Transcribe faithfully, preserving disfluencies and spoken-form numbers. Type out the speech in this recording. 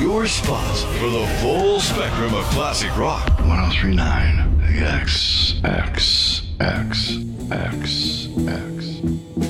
Your spot for the full spectrum of classic rock. ten thirty-nine X, X, X, X, X.